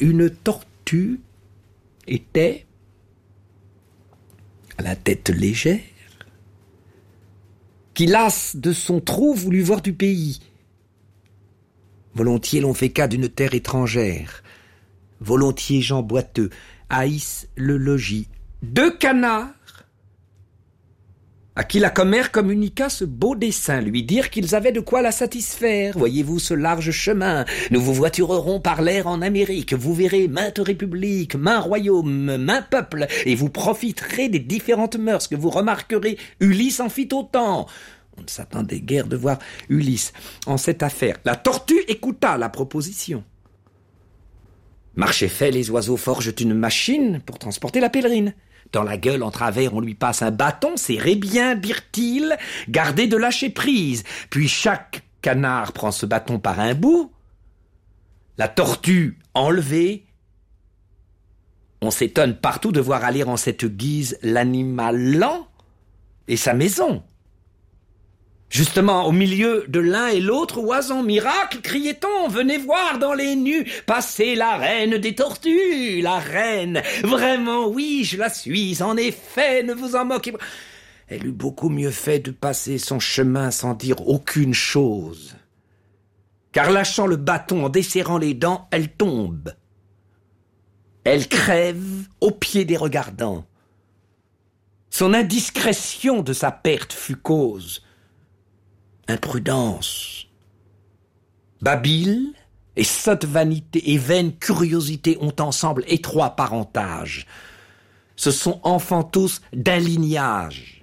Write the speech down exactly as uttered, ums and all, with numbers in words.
une tortue était à la tête légère, qui lasse de son trou voulut voir du pays. Volontiers l'on fait cas d'une terre étrangère, volontiers gens boiteux haïssent le logis. Deux canards, à qui la commère communiqua ce beau dessein, lui dire qu'ils avaient de quoi la satisfaire. Voyez-vous ce large chemin, nous vous voiturerons par l'air en Amérique, vous verrez maintes républiques, maints royaumes, maints peuples, et vous profiterez des différentes mœurs que vous remarquerez. Ulysse en fit autant. On ne s'attendait guère de voir Ulysse en cette affaire. La tortue écouta la proposition. Marché fait, les oiseaux forgent une machine pour transporter la pèlerine. Dans la gueule, en travers, on lui passe un bâton, serrez bien, birent-ils, gardez de lâcher prise. Puis chaque canard prend ce bâton par un bout, la tortue enlevée. On s'étonne partout de voir aller en cette guise l'animal lent et sa maison. Justement, au milieu de l'un et l'autre oison, miracle, criait-on, venez voir dans les nues passer la reine des tortues, la reine. Vraiment, oui, je la suis, en effet, ne vous en moquez pas. Elle eut beaucoup mieux fait de passer son chemin sans dire aucune chose. Car lâchant le bâton en desserrant les dents, elle tombe. Elle crève aux pieds des regardants. Son indiscrétion de sa perte fut cause. Imprudence, babile et sotte vanité et vaine curiosité ont ensemble étroit parentage. Ce sont enfants tous d'un lignage.